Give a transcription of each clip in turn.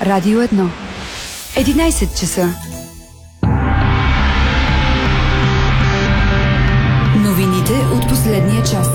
Радио 1. 11 часа. Новините от последния час.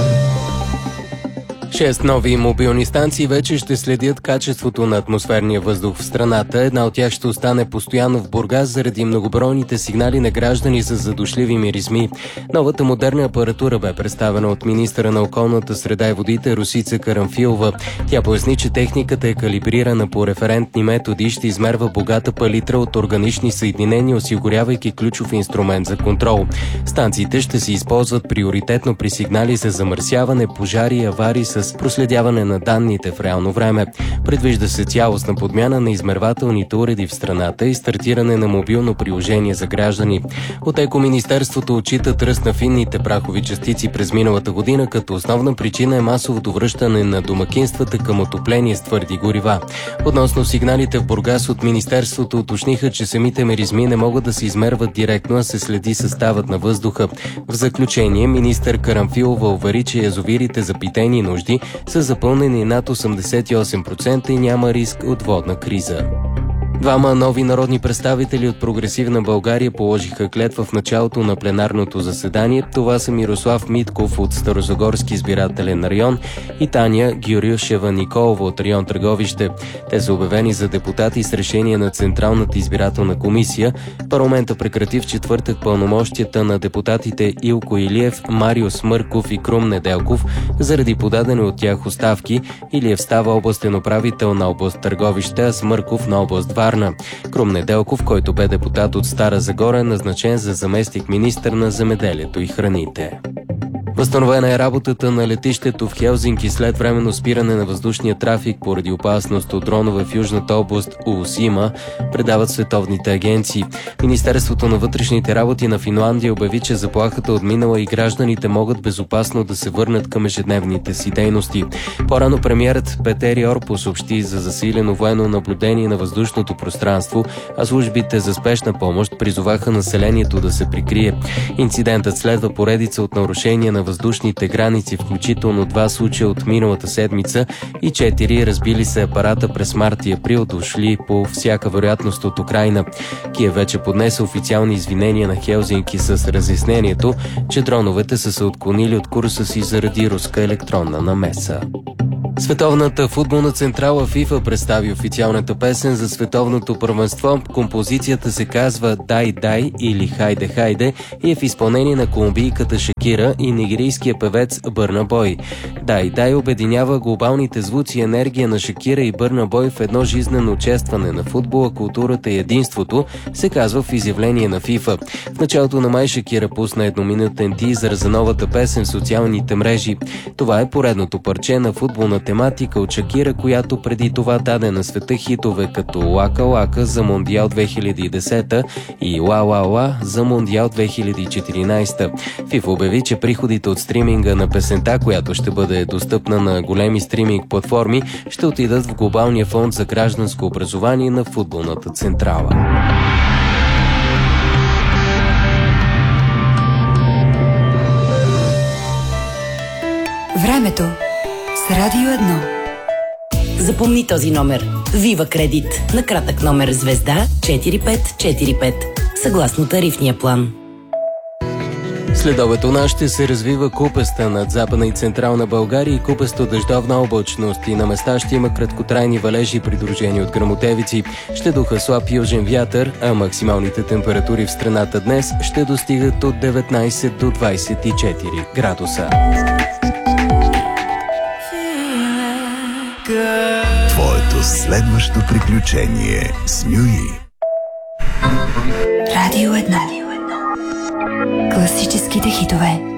6 нови мобилни станции вече ще следят качеството на атмосферния въздух в страната. Една от тях ще остане постоянно в Бургас заради многобройните сигнали на граждани за задушливи миризми. Новата модерна апаратура бе представена от министъра на околната среда и водите Росица Карамфилова. Тя поясни, че техниката е калибрирана по референтни методи и ще измерва богата палитра от органични съединения, осигурявайки ключов инструмент за контрол. Станциите ще се използват приоритетно при сигнали за замърсяване, пожари и аварии с проследяване на данните в реално време. Предвижда се цялостна подмяна на измервателните уреди в страната и стартиране на мобилно приложение за граждани. От Екоминистерството отчитат ръст на финните прахови частици през миналата година, като основна причина е масовото връщане на домакинствата към отопление с твърди горива. Относно сигналите в Бургас, от Министерството уточниха, че самите миризми не могат да се измерват директно, а се следи съставът на въздуха. В заключение, министър Карамфилова увери, че язовирите за питейни нужди са запълнени над 88% и няма риск от водна криза. Двама нови народни представители от Прогресивна България положиха клетва в началото на пленарното заседание. Това са Мирослав Митков от Старозагорски избирателен район и Таня Гюрюшева Николова от район Търговище. Те са обявени за депутати с решение на Централната избирателна комисия. Парламента прекрати в четвъртък пълномощията на депутатите Илко Илиев, Марио Смърков и Крум Неделков заради подадени от тях оставки. Илиев става областен управител на област Търговище, а Смърков на област Варна. Крум Неделков, който бе депутат от Стара Загора, е назначен за заместник-министър на земеделието и храните. Възстановена е работата на летището в Хелзинки след временно спиране на въздушния трафик поради опасност от дронове в южната област Уусима, предават световните агенции. Министерството на вътрешните работи на Финландия обяви, че заплахата отминала и гражданите могат безопасно да се върнат към ежедневните си дейности. По-рано премиерът Петери Орпо съобщи за засилено военно наблюдение на въздушното пространство, а службите за спешна помощ призоваха населението да се прикрие. Инцидентът следва поредица от нарушения на въздушните граници, включително 2 случая от миналата седмица и 4 разбили се апарата през март и април, дошли по всяка вероятност от Украйна. Киев вече поднесе официални извинения на Хелзинки с разяснението, че дроновете са се отклонили от курса си заради руска електронна намеса. Световната футболна централа ФИФА представи официалната песен за световното първенство. Композицията се казва «Дай, дай» или «Хайде, хайде» и е в изпълнение на колумбийката Шакира и нигерийския певец Бърна Бой. «Дай, дай» обединява глобалните звуци и енергия на Шакира и Бърна Бой в едно жизнено честване на футбола, културата и единството, се казва в изявление на ФИФА. В началото на май Шакира пусна едноминутен тизър за новата песен в социалните мрежи. Това е поредното парче на футболна тематика от Шакира, която преди това даде на света хитове като «Лака Лака» за Мондиал 2010 и «Ла Ла Ла» за Мондиал 2014. ФИФА обяви, че приходите от стриминга на песента, която ще бъде достъпна на големи стриминг платформи, ще отидат в Глобалния фонд за гражданско образование на футболната централа. Времето с Радио 1. Запомни този номер. Вива Кредит. На кратък номер звезда 4545. Съгласно тарифния план. Следобед у нас ще се развива купеста над Западна и Централна България и купесто дъждовна облачност и на места ще има краткотрайни валежи, придружени от гръмотевици. Ще духа слаб южен вятър, а максималните температури в страната днес ще достигат от 19 до 24 градуса. Твоето следващо приключение с Мюи. Радио 1. Класическите хитове.